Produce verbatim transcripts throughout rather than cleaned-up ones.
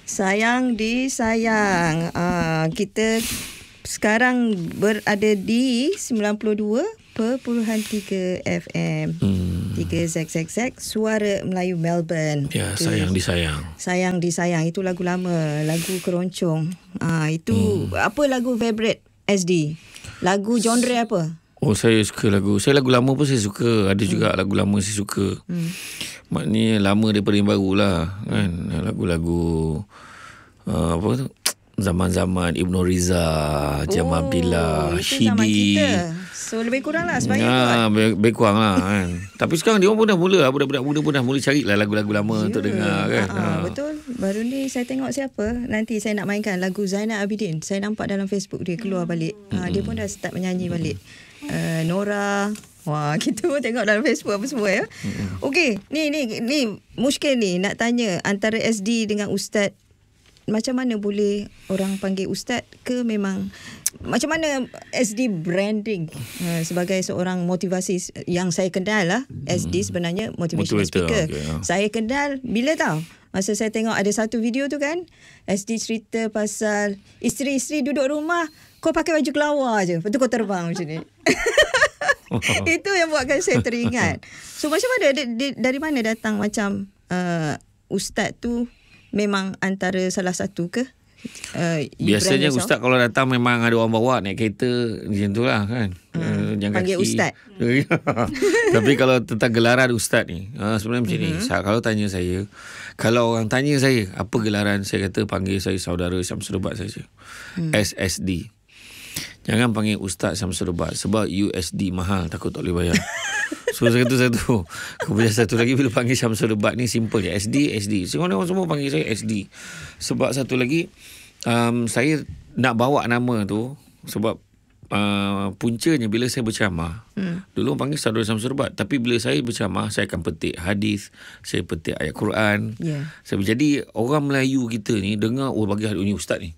Sayang disayang. Uh, kita sekarang berada di sembilan puluh dua perpuluhan tiga F M. Hmm. tiga Z Z Z Suara Melayu Melbourne. Ya, itu, sayang disayang. Sayang disayang itu lagu lama, lagu keroncong. Ah uh, itu hmm. apa lagu favorite S D? Lagu genre apa? Oh, saya suka lagu. Saya lagu lama pun saya suka. Ada juga hmm. lagu lama saya suka. Hmm. Maknanya lama daripada yang baru lah kan. Lagu-lagu uh, apa tu, zaman-zaman Ibn Riza, Jam oh, Abdillah, Shidi. So lebih kurang lah sebanyak ya, tu kan? lebih, lebih kurang lah kan. Tapi sekarang dia orang pun dah mula, budak-budak muda pun dah mula cari lah lagu-lagu lama yeah. untuk dengar kan. Ha, ha. Betul. Baru ni saya tengok siapa, nanti saya nak mainkan lagu Zainal Abidin. Saya nampak dalam Facebook dia keluar balik. Ha, dia pun dah start menyanyi balik. Uh, Nora. Wah, kita pun tengok dalam Facebook apa semua ya. Mm-hmm. Okey, ni ni ni muskil ni nak tanya antara S D dengan ustaz, macam mana boleh orang panggil ustaz ke memang macam mana S D branding uh, sebagai seorang motivasi yang saya kenal lah. S D sebenarnya motivational speaker. Okay, yeah. Saya kenal bila tahu masa saya tengok ada satu video tu kan, S D cerita pasal isteri-isteri duduk rumah, kau pakai baju kelawar je, lepas tu kau terbang macam ni. Itu yang buatkan saya teringat. So macam mana dari mana datang macam uh, ustaz tu memang antara salah satu ke? Uh, Biasanya ustaz kalau datang memang ada orang bawa naik kereta macam tu lah kan. Hmm. Uh, panggil kaki. Ustaz. Tapi kalau tentang gelaran ustaz ni, uh, sebenarnya macam mm-hmm. ni. Kalau tanya saya, kalau orang tanya saya apa gelaran, saya kata panggil saya saudara Syamsul Ubat saja. Hmm. S S D. Jangan panggil Ustaz Syamsul Ubat sebab U S D mahal, takut tak boleh bayar. So saya kata satu. Kemudian satu lagi bila panggil Syamsul Ubat ni simple je, S D S D. Semua orang semua panggil saya S D. Sebab satu lagi um, saya nak bawa nama tu sebab uh, puncanya bila saya berceramah. Hmm. Dulu orang panggil saudara Syamsul Ubat, tapi bila saya berceramah saya akan petik hadis, saya petik ayat Quran. Yeah. Saya jadi orang Melayu kita ni dengar oh bagi hari ni ustaz ni.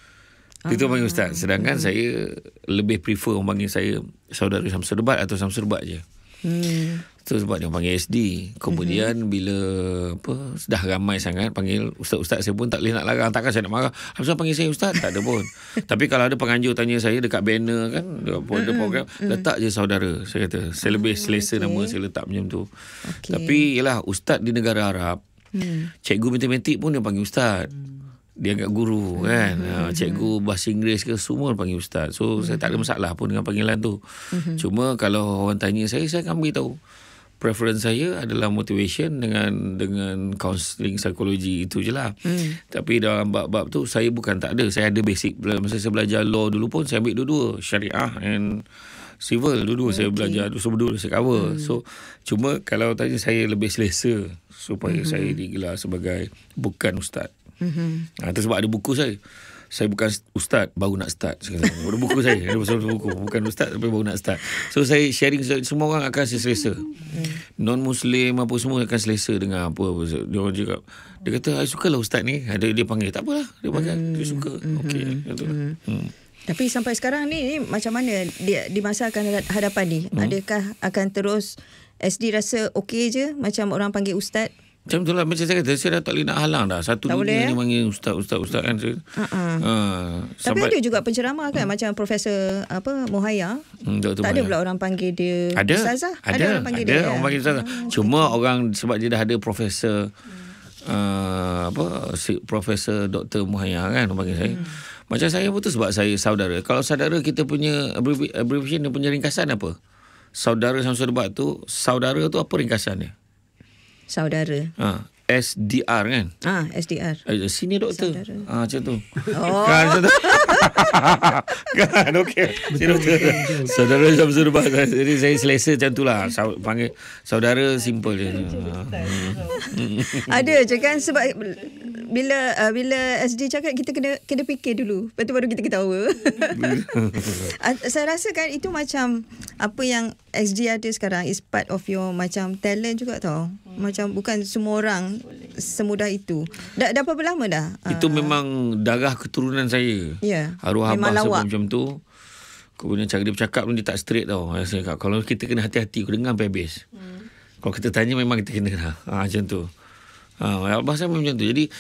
Itu panggil ustaz. Sedangkan hmm. saya lebih prefer orang panggil saya saudara Syamsul Ubat atau Syamsul Ubat je. Hmm. Itu sebab dia panggil S D. Kemudian hmm. bila apa dah ramai sangat panggil ustaz-ustaz, saya pun tak boleh nak larang. Takkan saya nak marah, habis panggil saya ustaz? Tak ada pun. Tapi kalau ada penganjur tanya saya dekat banner kan, ada program, hmm. letak je saudara. Saya kata saya lebih selesa okay. nama saya letak macam tu. Okay. Tapi yalah, ustaz di negara Arab, hmm. cikgu matematik pun dia panggil ustaz. Hmm. Dia agak guru kan, mm-hmm. cikgu bahasa Inggeris ke semua panggil ustaz. So mm-hmm. saya tak ada masalah pun dengan panggilan tu. Mm-hmm. Cuma kalau orang tanya saya, saya akan beritahu preference saya adalah motivation dengan dengan counselling psikologi, itu je lah. Mm. Tapi dalam bab-bab tu saya bukan tak ada, saya ada basic. Masa saya belajar law dulu pun saya ambil dua-dua, syariah and civil, dua-dua okay. saya belajar, dua-dua saya cover. Mm. So cuma kalau tanya saya lebih selesa supaya mm-hmm. saya digelar sebagai bukan ustaz. Mm-hmm. Ha, itu sebab ada buku saya. Saya bukan ustaz, baru nak start. Ada buku saya, ada pasal buku. Bukan ustaz tapi baru nak start. So saya sharing, semua orang akan selesa. Mm. Non-Muslim apa semua akan selesa dengan apa. Dia orang cakap, dia kata, saya sukalah ustaz ni. Dia, dia panggil, tak apalah. Dia panggil, mm. dia suka. Mm-hmm. Okey. Mm-hmm. Hmm. Tapi sampai sekarang ni, ni macam mana dia, di masa akan hadapan ni? Hmm. Adakah akan terus S D rasa okey je macam orang panggil ustaz? Macam tu lah, macam saya kata, saya dah tak boleh nak halang dah. Satu tak dunia ni panggil ustaz, ustaz, ustaz kan. Uh-uh. Uh, Tapi ada juga penceramah kan, hmm. macam Profesor apa Mohaya. Hmm, tak ada pula orang panggil dia ada, ustazah. Ada, ada orang panggil ada, dia. Orang panggil ustazah. Hmm. Cuma okay. orang, sebab dia dah ada Profesor, uh, apa, Profesor Doktor Mohaya kan, orang panggil saya. Hmm. Macam saya pun tu sebab saya saudara. Kalau saudara kita punya abbreviation, dia punya ringkasan apa? Saudara Syamsul Ubat tu, saudara tu apa ringkasannya? Saudara. Ha, S D R kan? Ah, S D R. Senior doktor. Ah, macam tu. Oh. Kan, macam tu. Kan, okey. Senior doktor. Saudara Syamsul Ubat. Jadi saya selesa macam tu lah. Panggil saudara simple je. Ada je kan, sebab bila uh, bila S D cakap, kita kena kena fikir dulu. Lepas tu baru kita ketawa. Saya rasa kan itu macam apa yang S D ada sekarang is part of your macam talent juga tau. Macam bukan semua orang semudah itu. Dah, dah berapa lama dah? Itu uh, memang darah keturunan saya. Ya. Yeah, arwah abah sebab macam tu. Kemudian cara dia bercakap pun dia tak straight tau. Saya cakap, kalau kita kena hati-hati, aku dengar sampai habis. Hmm. Kalau kita tanya memang kita kena. Ha, macam tu. Ha, abah saya macam tu. Jadi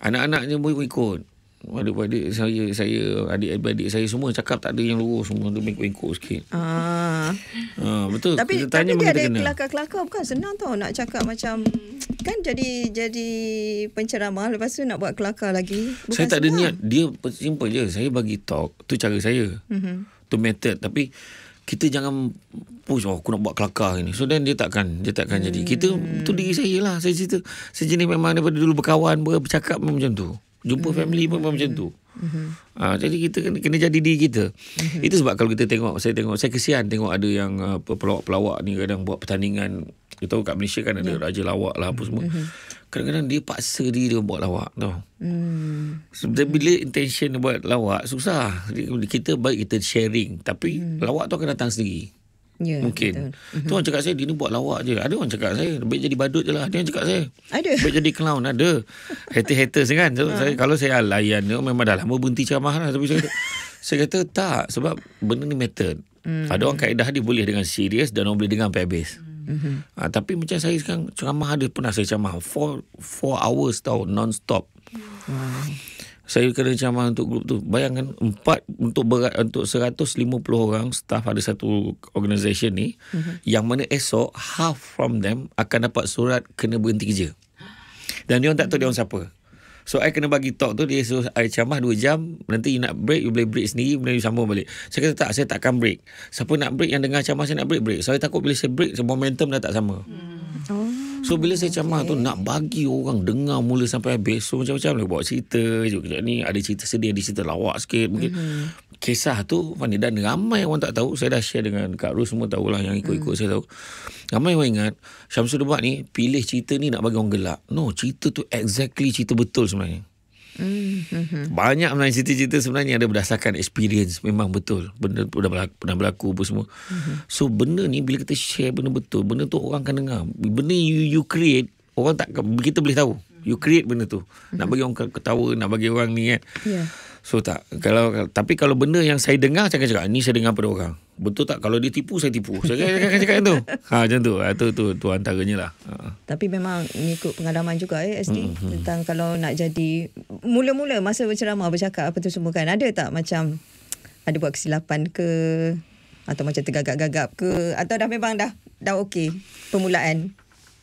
Anak-anaknya pun ikut. Adik-adik saya, saya adik-adik saya semua cakap tak ada yang lurus, semua tu ikut-ikut sikit. Ah. Ha, betul. Tapi, Kita tanya tapi dia ada kena. kelakar-kelakar, bukan senang tau nak cakap macam kan jadi jadi penceramah, lepas tu nak buat kelakar lagi. Bukan saya tak ada senang. niat. Dia simple je. Saya bagi talk, tu cara saya. Mm-hmm. Tu method. Tapi kita jangan push, oh, aku nak buat kelakar ni. So then dia takkan dia takkan hmm. jadi. Kita tu diri saya lah. Saya cerita sejenis memang daripada dulu berkawan, bercakap memang macam tu. Jumpa hmm. family pun memang macam tu. Hmm. Ha, jadi kita kena, kena jadi diri kita. Hmm. Itu sebab kalau kita tengok, saya tengok, saya kesian tengok ada yang uh, pelawak-pelawak ni kadang buat pertandingan. Kita tahu kat Malaysia kan ada yeah. raja lawak lah apa semua. Hmm. Kadang-kadang dia paksa diri dia buat lawak tau. Hmm. Sebenarnya bila intention dia buat lawak, susah. Kita baik kita sharing. Tapi hmm. lawak tu akan datang sendiri. Ya, mungkin. Betul. Tu orang cakap saya, dia ni buat lawak je. Ada orang cakap saya, baik jadi badut je lah. Ada orang cakap saya. Ada. Baik jadi clown. Ada. Haters-haters kan. So, ha. saya, kalau saya layan dia, memang dah lama berhenti ceramah lah. Tapi saya, saya kata tak. Sebab benda ni method. Hmm. Ada orang kaedah dia boleh dengan serius dan orang boleh dengar sampai habis. Hmm. Ha, tapi macam saya sekarang, ceramah ada pernah saya ceramah. Four, four hours tau, non-stop. Hmm. Saya kena ceramah untuk grup tu. Bayangkan empat untuk berat untuk seratus lima puluh orang staff ada satu organisation ni, uh-huh. yang mana esok half from them akan dapat surat kena berhenti kerja. Dan dia orang tak tahu dia orang siapa. So I kena bagi talk tu, dia suruh I ceramah dua jam, nanti you nak break, you boleh break sendiri, kemudian you sambung balik. Saya kata tak, saya takkan break. Siapa nak break, yang dengar ceramah saya nak break, break. Saya takut bila saya break, momentum dah tak sama. Hmm. Oh. So bila saya ceramah okay. tu nak bagi orang dengar mula sampai habis. So macam-macam lah buat cerita je. Kejap ni ada cerita sedih, ada cerita lawak sikit mungkin. Mm-hmm. Kisah tu Fani, dan ramai orang tak tahu. Saya dah share dengan Kak Ros, semua tahulah yang ikut-ikut mm. saya tahu. Ramai orang ingat Syamsul Debat ni pilih cerita ni nak bagi orang gelak. No, cerita tu exactly cerita betul sebenarnya. Mm-hmm. Banyak sebenarnya cerita-cerita sebenarnya ada berdasarkan experience. Memang betul. Benda tu dah berlaku, pernah berlaku apa semua. Mm-hmm. So benda ni bila kita share benda betul, benda tu orang akan dengar. Benda you, you create, orang tak, kita boleh tahu. You create benda tu. Mm-hmm. Nak bagi orang ketawa, nak bagi orang ni kan. Yeah. So tak. Kalau Tapi kalau benda yang saya dengar, saya akan cakap, ni saya dengar pada orang. Betul tak? Kalau dia tipu, saya tipu. Saya akan cakap tu. Ha, macam tu. Ha, tu, tu. Tu antaranya lah. Ha. Tapi memang mengikut pengalaman juga eh, S D. Mm-hmm. Tentang kalau nak jadi, mula-mula masa berceramah, bercakap apa tu semua kan. Ada tak macam, ada buat kesilapan ke? Atau macam tergagap-gagap ke? Atau dah memang dah dah okey permulaan?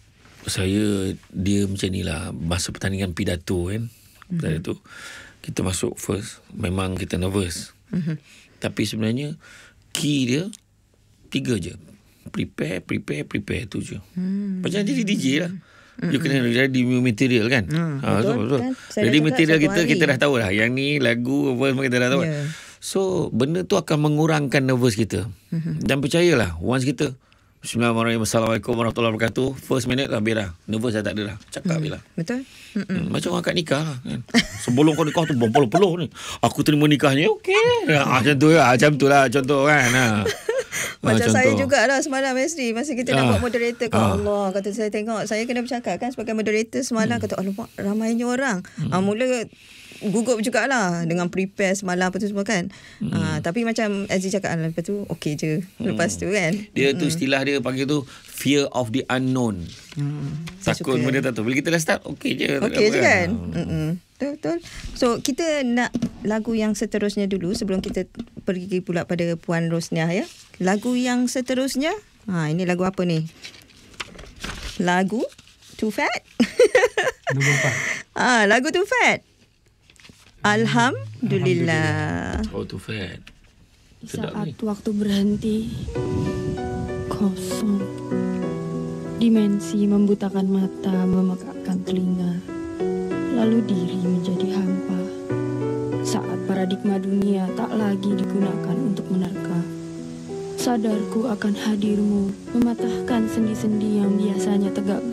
Saya, dia macam ni lah. Masa pertandingan pidato kan. Mm-hmm. Tadi tu. Kita masuk first, memang kita nervous. Mm-hmm. Tapi sebenarnya key dia tiga je. Prepare, prepare, prepare tu je. Hmm. Macam jadi D J lah. Mm-hmm. You kena jadi material kan. Mm, ha, betul, betul. Kan? Jadi material kita hari. Kita dah tahu lah. Yang ni lagu apa semua kita dah tahu. Yeah. So benda tu akan mengurangkan nervous kita. Mm-hmm. Dan percayalah, once kita Bismillahirrahmanirrahim. Assalamualaikum warahmatullahi wabarakatuh. First minute dah habis dah. Nervous dah tak ada dah. Cakap hmm. je lah. Betul. Hmm, macam orang kat nikah lah kan. Sebelum kau nikah tu berpeluh-peluh ni. Aku terima nikahnya. Okey. Ha, macam tu lah. Macam tu lah contoh kan. Ha. Macam ha, saya jugalah semalam S D. Masa kita ha. nak buat moderator. Ha. Allah. Kata saya tengok. Saya kena bercakap kan sebagai moderator semalam. Hmm. Kata alamak ramainya orang. Hmm. Ha, mula gugup jugalah dengan prepare semalam apa tu semua kan. Hmm. Ha, tapi macam Aziz cakap lepas tu okey je. Lepas hmm. tu kan. Dia tu hmm. istilah dia panggil tu fear of the unknown. Hmm. Takut benda tak tahu. Bila kita dah start okey je. Okey je kan. Hmm. Betul. So kita nak lagu yang seterusnya dulu sebelum kita pergi pula pada Puan Rosniah ya. Lagu yang seterusnya. Ha, ini lagu apa ni? Lagu Too Fat. Nombor empat. Ah, lagu Too Fat. Alhamdulillah. Oh, Too Fat. Sedap saat ni. Waktu berhenti, kosong. Dimensi membutakan mata, memekakkan telinga. Lalu diri menjadi hampa. Saat paradigma dunia tak lagi digunakan untuk menerka. Sadarku akan hadirmu, mematahkan sendi-sendi yang biasanya tegak